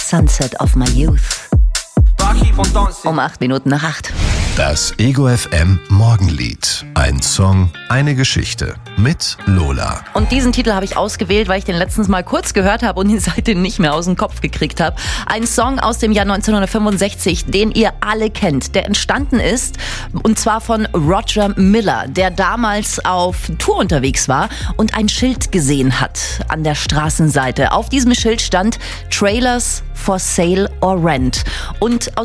Sunset of My Youth. Um 8 Minuten nach 8. Das Ego FM Morgenlied. Ein Song, eine Geschichte. Mit Lola. Und diesen Titel habe ich ausgewählt, weil ich den letztens mal kurz gehört habe und ihn seitdem nicht mehr aus dem Kopf gekriegt habe. Ein Song aus dem Jahr 1965, den ihr alle kennt, der entstanden ist, und zwar von Roger Miller, der damals auf Tour unterwegs war und ein Schild gesehen hat an der Straßenseite. Auf diesem Schild stand Trailers for Sale or Rent. Und aus